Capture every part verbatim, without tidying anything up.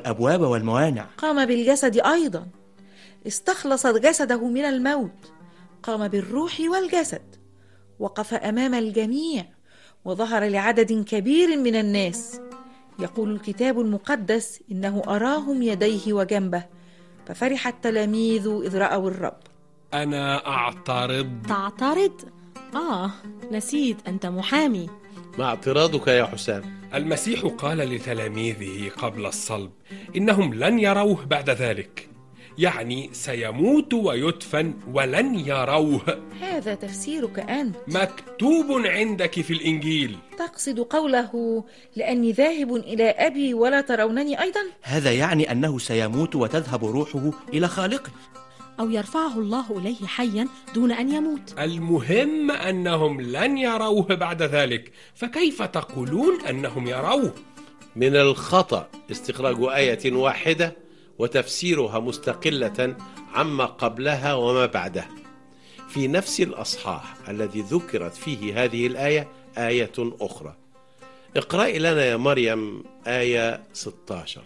الأبواب والموانع. قام بالجسد أيضا، استخلص جسده من الموت، قام بالروح والجسد، وقف أمام الجميع وظهر لعدد كبير من الناس. يقول الكتاب المقدس إنه أراهم يديه وجنبه، ففرح التلاميذ إذ رأوا الرب. أنا أعترض. تعترض؟ آه نسيت، أنت محامي. ما اعتراضك يا حسام؟ المسيح قال لتلاميذه قبل الصلب إنهم لن يروه بعد ذلك، يعني سيموت ويدفن ولن يروه. هذا تفسيرك أنت. مكتوب عندك في الإنجيل. تقصد قوله لأني ذاهب إلى أبي ولا ترونني أيضا؟ هذا يعني أنه سيموت وتذهب روحه إلى خالقه، أو يرفعه الله إليه حيا دون أن يموت. المهم أنهم لن يروه بعد ذلك، فكيف تقولون أنهم يروه؟ من الخطأ استخراج آية واحدة وتفسيرها مستقلة عما قبلها وما بعدها. في نفس الأصحاح الذي ذكرت فيه هذه الآية آية أخرى. اقرأي لنا يا مريم آية ستة عشر.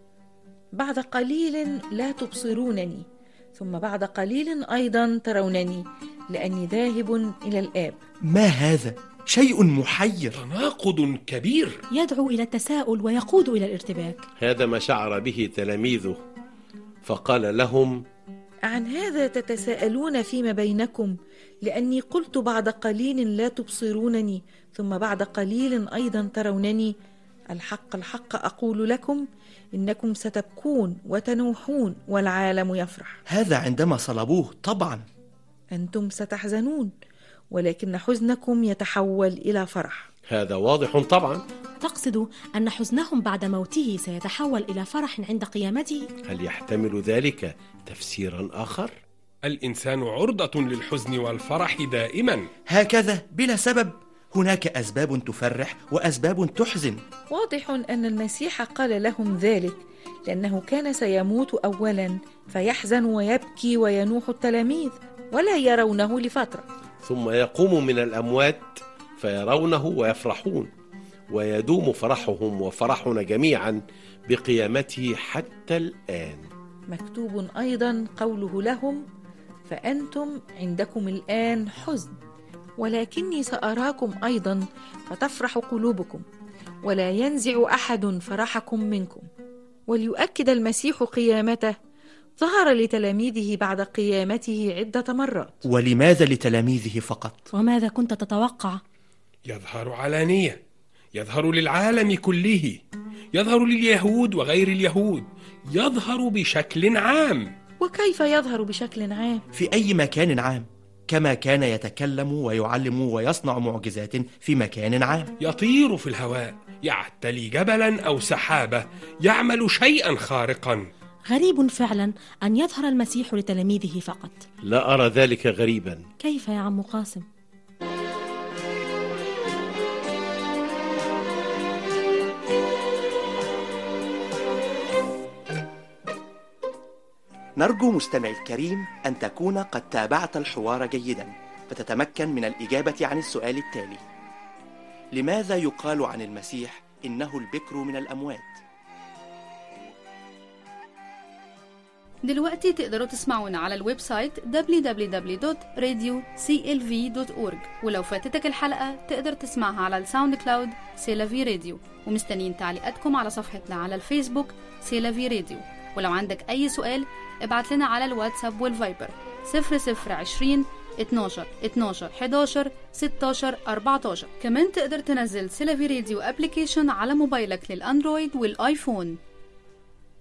بعد قليل لا تبصرونني، ثم بعد قليل أيضا ترونني، لأني ذاهب إلى الآب. ما هذا؟ شيء محير، تناقض كبير يدعو إلى التساؤل ويقود إلى الارتباك. هذا ما شعر به تلاميذه، فقال لهم: عن هذا تتساءلون فيما بينكم، لأني قلت بعد قليل لا تبصرونني، ثم بعد قليل أيضا ترونني. الحق الحق أقول لكم، إنكم ستبكون وتنوحون والعالم يفرح. هذا عندما صلبوه طبعا. أنتم ستحزنون، ولكن حزنكم يتحول إلى فرح. هذا واضح طبعا. تقصد أن حزنهم بعد موته سيتحول إلى فرح عند قيامته؟ هل يحتمل ذلك تفسيرا آخر؟ الإنسان عرضة للحزن والفرح دائما، هكذا بلا سبب. هناك أسباب تفرح وأسباب تحزن. واضح أن المسيح قال لهم ذلك لأنه كان سيموت أولا، فيحزن ويبكي وينوح التلاميذ ولا يرونه لفترة، ثم يقوم من الأموات فيرونه ويفرحون، ويدوم فرحهم وفرحنا جميعا بقيامته حتى الآن. مكتوب أيضا قوله لهم: فأنتم عندكم الآن حزن، ولكني سأراكم أيضا فتفرح قلوبكم، ولا ينزع أحد فرحكم منكم. وليؤكد المسيح قيامته، ظهر لتلاميذه بعد قيامته عدة مرات. ولماذا لتلاميذه فقط؟ وماذا كنت تتوقع؟ يظهر علانية، يظهر للعالم كله، يظهر لليهود وغير اليهود، يظهر بشكل عام. وكيف يظهر بشكل عام؟ في أي مكان عام، كما كان يتكلم ويعلم ويصنع معجزات في مكان عام. يطير في الهواء، يعتلي جبلا أو سحابة، يعمل شيئا خارقا. غريب فعلا أن يظهر المسيح لتلاميذه فقط. لا أرى ذلك غريبا. كيف يا عم قاسم؟ نرجو مستمعي الكريم أن تكون قد تابعت الحوار جيدا، فتتمكن من الإجابة عن السؤال التالي: لماذا يقال عن المسيح إنه البكر من الأموات؟ دلوقتي تقدروا تسمعونا على الويب سايت دبليو دبليو دبليو دوت راديو سي ال في دوت أورج، ولو فاتتك الحلقة تقدر تسمعها على الساوند كلاود سيلافي راديو. ومستنيين تعليقاتكم على صفحتنا على الفيسبوك سيلافي راديو. ولو عندك أي سؤال ابعت لنا على الواتساب والفايبر صفر صفر عشرين اتناشر اتناشر حداشر ستاشر أربعتاشر. كمان تقدر تنزل سيلافي راديو ابليكيشن على موبايلك للأندرويد والآيفون.